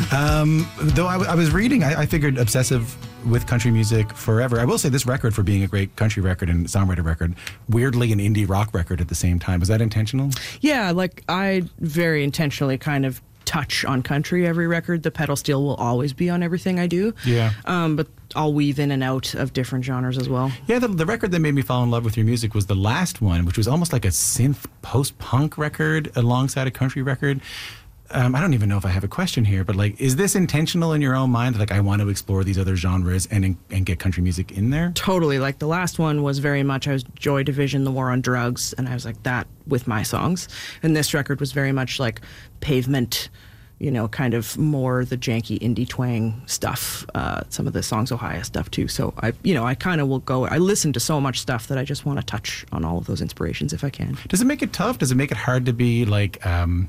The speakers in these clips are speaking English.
Though I was reading, I figured obsessive with country music forever. I will say this record, for being a great country record and songwriter record, weirdly an indie rock record at the same time. Was that intentional? Yeah, like I very intentionally kind of touch on country every record. The pedal steel will always be on everything I do. Yeah. But I'll weave in and out of different genres as well. Yeah, the record that made me fall in love with your music was the last one, which was almost like a synth post-punk record alongside a country record. I don't even know if I have a question here, but like, is this intentional in your own mind? Like, I want to explore these other genres and get country music in there? Totally. Like the last one was very much, I was Joy Division, The War on Drugs, and I was like that with my songs. And this record was very much like Pavement, you know, kind of more the janky indie twang stuff. Some of the Songs Ohio stuff too. So I kind of will go. I listen to so much stuff that I just want to touch on all of those inspirations if I can. Does it make it tough? Does it make it hard to be like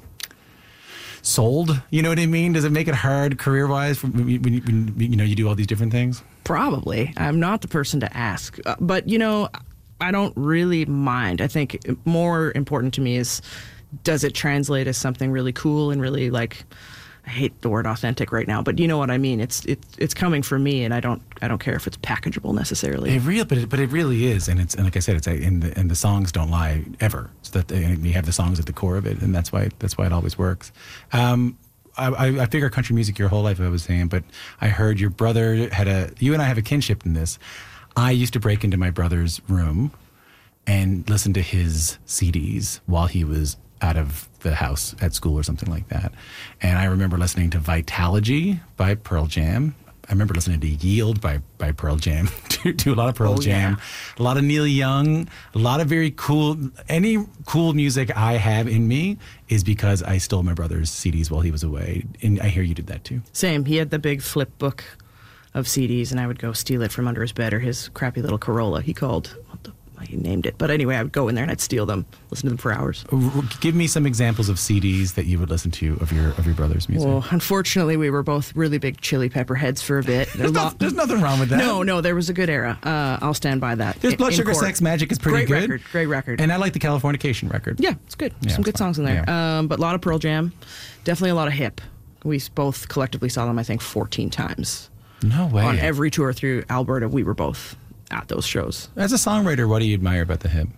sold? You know what I mean? Does it make it hard career-wise when you do all these different things? Probably. I'm not the person to ask, but I don't really mind. I think more important to me is, does it translate as something really cool and really, like, I hate the word authentic right now, but you know what I mean. It's coming from me, and I don't care if it's packageable necessarily. But it really is, and like I said, and the songs don't lie ever. So that you have the songs at the core of it, and that's why it always works. I figure country music your whole life, I was saying, but I heard your brother you and I have a kinship in this. I used to break into my brother's room and listen to his CDs while he was out of the house at school or something like that. And I remember listening to Vitalogy by Pearl Jam. I remember listening to Yield by Pearl Jam, to a lot of Pearl Jam, a lot of Neil Young, a lot of very cool, any cool music I have in me is because I stole my brother's CDs while he was away. And I hear you did that too. Same. He had the big flip book of CDs, and I would go steal it from under his bed, or his crappy little Corolla he named it. But anyway, I would go in there and I'd steal them, listen to them for hours. Give me some examples of CDs that you would listen to of your brother's music. Well, unfortunately, we were both really big Chili Pepper heads for a bit. There's nothing wrong with that. No, there was a good era. I'll stand by that. There's Blood Sugar Sex Magic is pretty good. Great record. And I like the Californication record. Yeah, it's good. Yeah, some good songs in there. Yeah. But a lot of Pearl Jam. Definitely a lot of Hip. We both collectively saw them, I think, 14 times. No way. On every tour through Alberta, we were both at those shows. As a songwriter, what do you admire about the Hip?